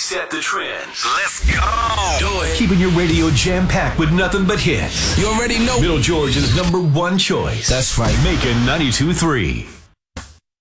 set the trends. Let's go. Do it. Keeping your radio jam-packed with nothing but hits. You already know. Middle Georgia's #1 choice. That's right. Macon 92.3.